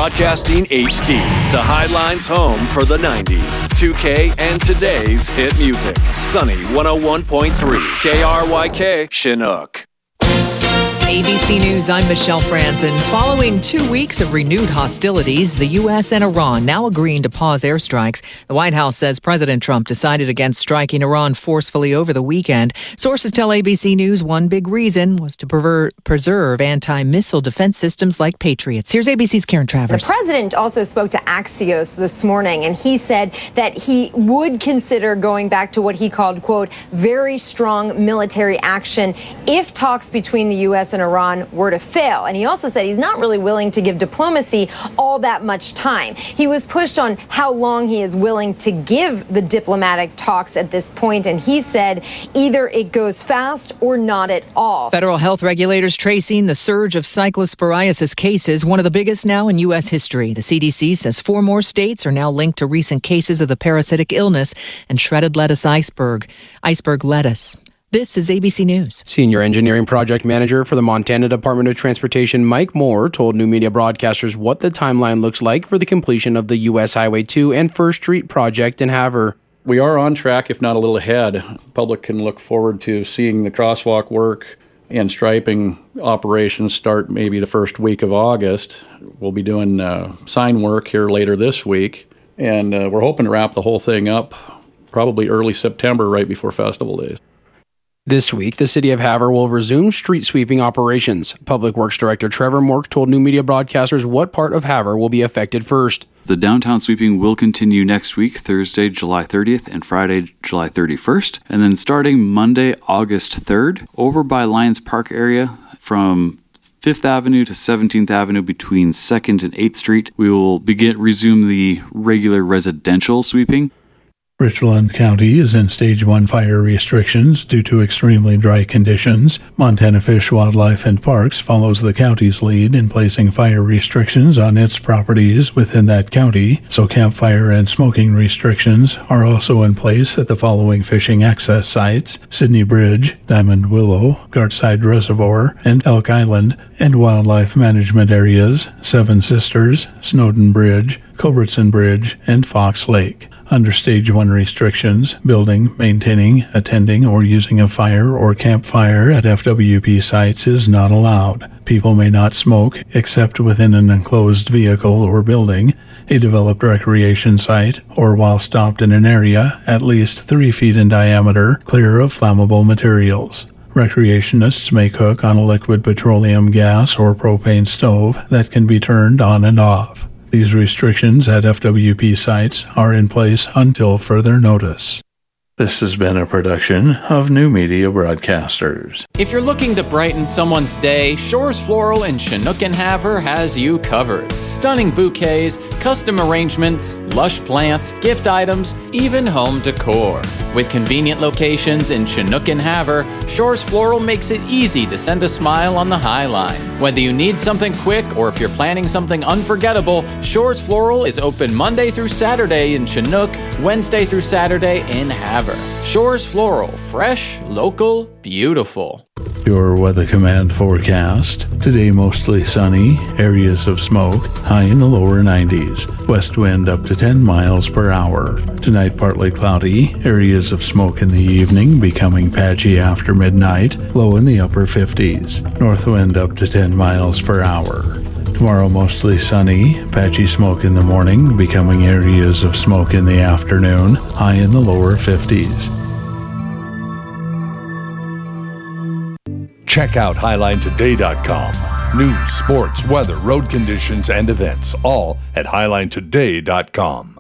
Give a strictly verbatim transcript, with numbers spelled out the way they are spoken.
Broadcasting H D, the Highlines home for the nineties, two K, and today's hit music. Sunny one oh one point three, K R Y K, Chinook. A B C News, I'm Michelle Franzen. Following two weeks of renewed hostilities, the U S and Iran now agreeing to pause airstrikes. The White House says President Trump decided against striking Iran forcefully over the weekend. Sources tell A B C News one big reason was to perver- preserve anti-missile defense systems like Patriots. Here's A B C's Karen Travers. The president also spoke to Axios this morning, and he said that he would consider going back to what he called, quote, very strong military action if talks between the U S and Iran were to fail. And he also said he's not really willing to give diplomacy all that much time. He was pushed on how long he is willing to give the diplomatic talks at this point, and he said either it goes fast or not at all. Federal health regulators tracing the surge of cyclosporiasis cases, one of the biggest now in U S history. The C D C says four more states are now linked to recent cases of the parasitic illness and shredded lettuce iceberg, iceberg lettuce. This is A B C News. Senior Engineering Project Manager for the Montana Department of Transportation, Mike Moore, told New Media Broadcasters what the timeline looks like for the completion of the U S Highway two and First Street project in Havre. We are on track, if not a little ahead. The public can look forward to seeing the crosswalk work and striping operations start maybe the first week of August. We'll be doing uh, sign work here later this week, and uh, we're hoping to wrap the whole thing up probably early September, right before Festival Days. This week, the City of Havre will resume street sweeping operations. Public Works Director Trevor Mork told New Media Broadcasters what part of Havre will be affected first. The downtown sweeping will continue next week, Thursday, July thirtieth, and Friday, July thirty-first. And then starting Monday, August third, over by Lions Park area from Fifth Avenue to seventeenth Avenue between second and eighth Street, we will begin resume the regular residential sweeping. Richland County is in Stage one fire restrictions due to extremely dry conditions. Montana Fish, Wildlife, and Parks follows the county's lead in placing fire restrictions on its properties within that county, so campfire and smoking restrictions are also in place at the following fishing access sites: Sydney Bridge, Diamond Willow, Gartside Reservoir, and Elk Island, and wildlife management areas: Seven Sisters, Snowden Bridge, Culbertson Bridge, and Fox Lake. Under Stage one restrictions, building, maintaining, attending, or using a fire or campfire at F W P sites is not allowed. People may not smoke except within an enclosed vehicle or building, a developed recreation site, or while stopped in an area at least three feet in diameter, clear of flammable materials. Recreationists may cook on a liquid petroleum gas or propane stove that can be turned on and off. These restrictions at F W P sites are in place until further notice. This has been a production of New Media Broadcasters. If you're looking to brighten someone's day, Shores Floral in Chinook and Havre has you covered. Stunning bouquets, custom arrangements, lush plants, gift items, even home decor. With convenient locations in Chinook and Havre, Shores Floral makes it easy to send a smile on the High Line. Whether you need something quick or if you're planning something unforgettable, Shores Floral is open Monday through Saturday in Chinook, Wednesday through Saturday in Havre. Shores Floral, fresh, local, beautiful. Your Weather Command forecast. Today mostly sunny, areas of smoke, high in the lower nineties. West wind up to ten miles per hour. Tonight partly cloudy, areas of smoke in the evening, becoming patchy after midnight, low in the upper fifties. North wind up to ten miles per hour. Tomorrow mostly sunny, patchy smoke in the morning, becoming areas of smoke in the afternoon, high in the lower fifties. Check out Highline Today dot com. News, sports, weather, road conditions, and events, all at Highline Today dot com.